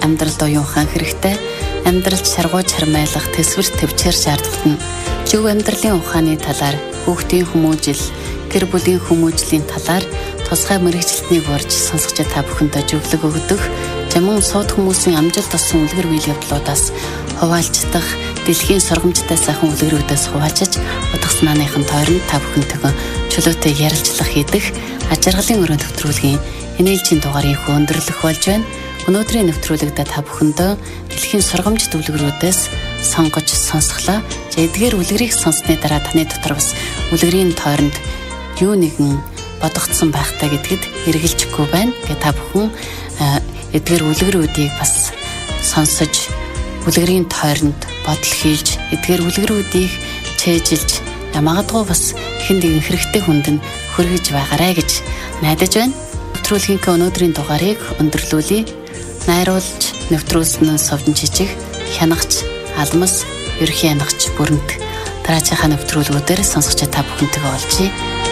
амьдралд оюун ухаан хэрэгтэй. Амьдралд шаргууж хармайлах төсвөр төвчээр шаардлагатна. Зөв амьдралын ухааны талаар, хүүхдийн хүмүүжил, гэр бүлийн хүмүүжлийн талаар тусгай мэргэжилтнийг урьж сонсогч та бүхэндээ зөвлөг өгдөг. Жамун сууд хүмүүсийн амжилт олсон үлгэр үйл явдлуудаас хуваалцдаг, дэлхийн сургамжтай сайхан үлгэрүүдээс хуваачиж, утга санааныхын тойронд та бүхэнтэйгээ чөлөөтэй ярилцлага хийдэг ажиргалын өрөө нэвтрүүлгийн энээлжийн дугаарыг өндөрлөх болж байна. Өнөөдрийн нэвтрүүлэгтээ та бүхэндээ дэлхийн сургамжит үлгэрүүдээс сонгож сонсглоо. Эдгээр үлгэрийг сонссны дараа таны дотор бас үлгэрийн тойронд юу нэгэн бодогдсон байхтай гэдгэд эргэлжихгүй байна. Тэгээ та бүхэн эдгээр үлгэрүүдийг бас сонсож үлгэрийн тойронд бодол хийж эдгээр үлгэрүүдийг чэйжилж магадгүй бас хэн нэгэн хэрэгтэй хүнд нь хүргэж байгаарай гэж найдаж байна. Нэвтрүүлгийн өнөөдрийн дугаарыг өндөрлүүлье. Найруулж нэвтрүүлсэн нь Совдон Жижиг, хянагч Алмас, ерхий хянагч Бүрэнт. Дараачихаа нэвтрүүлгүүдээр сонсогч та бүхэнтэйгээ олжээ.